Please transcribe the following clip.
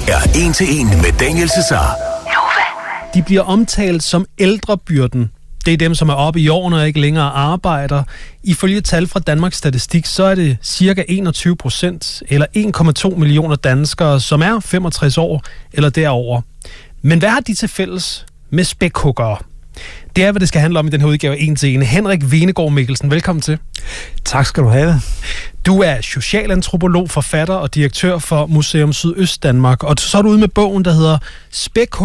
er En til En med Daniel Cesar. De bliver omtalt som ældrebyrden. Det er dem, som er oppe i årene og ikke længere arbejder. Ifølge tal fra Danmarks Statistik, så er det cirka 21%, eller 1,2 millioner danskere, som er 65 år eller derover. Men hvad har de til fælles med spækhuggere? Det er, hvad det skal handle om i den her udgave af En til En. Henrik Venegård Mikkelsen, velkommen til. Tak skal du have. Du er socialantropolog, forfatter og direktør for Museum Sydøstdanmark, og så er du ude med bogen, der hedder